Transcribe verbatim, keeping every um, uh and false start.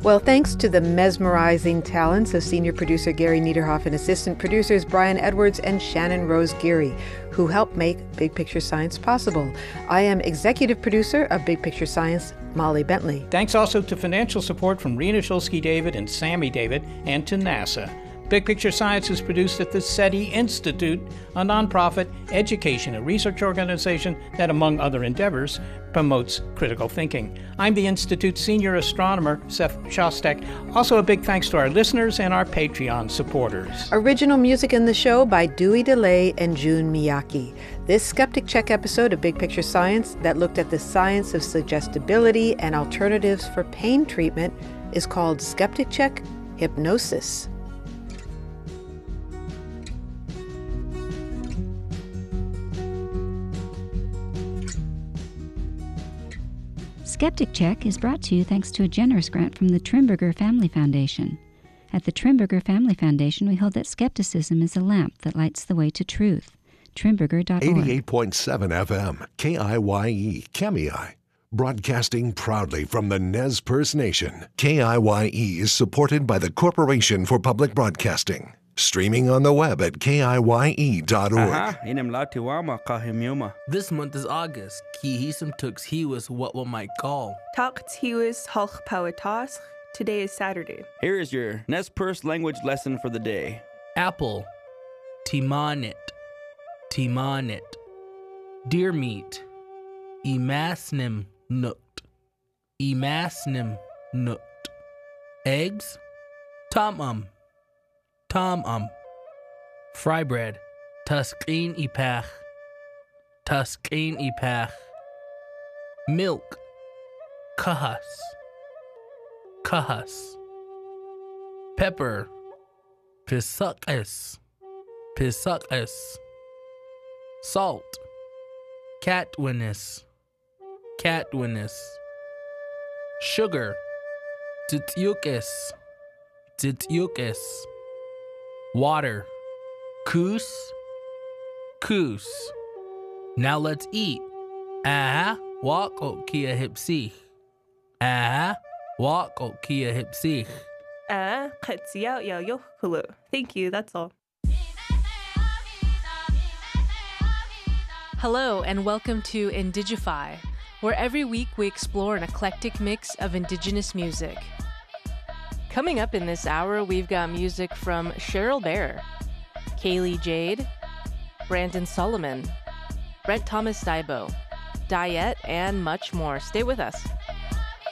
Well, thanks to the mesmerizing talents of senior producer Gary Niederhoff and assistant producers Brian Edwards and Shannon Rose Geary, who helped make Big Picture Science possible. I am executive producer of Big Picture Science, Molly Bentley. Thanks also to financial support from Rena Shulsky-David and Sammy David, and to NASA. Big Picture Science is produced at the SETI Institute, a nonprofit education and research organization that, among other endeavors, promotes critical thinking. I'm the Institute's senior astronomer, Seth Shostak. Also, a big thanks to our listeners and our Patreon supporters. Original music in the show by Dewey DeLay and Jun Miyake. This Skeptic Check episode of Big Picture Science that looked at the science of suggestibility and alternatives for pain treatment is called Skeptic Check Hypnosis. Skeptic Check is brought to you thanks to a generous grant from the Trimberger Family Foundation. At the Trimberger Family Foundation, we hold that skepticism is a lamp that lights the way to truth. Trimberger dot org. eighty-eight point seven F M, K I Y E, Kemei. Broadcasting proudly from the Nez Perce Nation. K I Y E is supported by the Corporation for Public Broadcasting. Streaming on the web at K I Y E dot org. This month is August. Kihisum tux hiwas what one might call. Takt hiwas halch pawatas. Today is Saturday. Here is your Nez Perce language lesson for the day. Apple. Timanit. Timanit. Deer meat. Emasnim nut. Emasnim nut. Eggs. Tom-um. Tom-um. Fry bread. Tuskin ipach. Tuskin ipach. Milk. Kahas. Kahas. Pepper. Pisukis. Pisukis. Salt. Catwinnis. Catwinnis. Sugar. Tityukis. Tityukis. Water. Koos. Koos. Now let's eat. Ah, walk o kia hipsich. Ah, walk o kia hipsich. Ah, katsiao ya yohulu. Thank you, that's all. Hello and welcome to Indigify, where every week we explore an eclectic mix of indigenous music. Coming up in this hour, we've got music from Cheryl Bear, Kaylee Jade, Brandon Solomon, Brent Thomas Daibo, Diet, and much more. Stay with us.